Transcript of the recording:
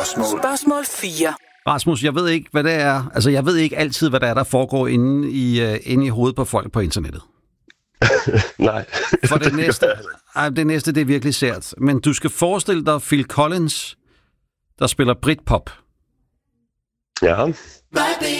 Spørgsmål 4. Rasmus, jeg ved ikke, hvad det er. Altså, jeg ved ikke altid, hvad der foregår inde i hovedet på folk på internettet. Nej. For det næste, det er virkelig sært. Men du skal forestille dig Phil Collins, der spiller Britpop. Ja.